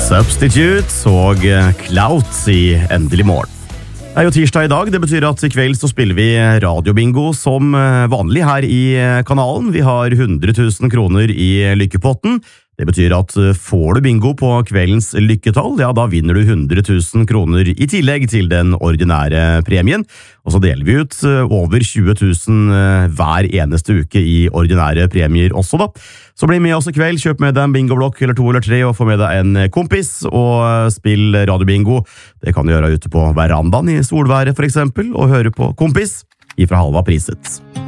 Substitute og Clout i Endelig morgen. Det jo tirsdag i dag, det betyr at i kveld så spiller vi radiobingo som vanlig her i kanalen. Vi har 100 000 kroner i lykkepotten. Det betyr at får du bingo på kveldens lykketall, ja da vinner du 100 000 kroner i tillegg til den ordinære premien. Og så deler vi ut over 20 000 hver eneste uke i ordinære premier også da. Så bli med oss i kveld, kjøp med deg en bingoblokk eller 2 eller 3 og få med deg en kompis og spill radiobingo. Det kan du gjøre ute på verandaen i solværet for eksempel, og høre på kompis ifra halva priset.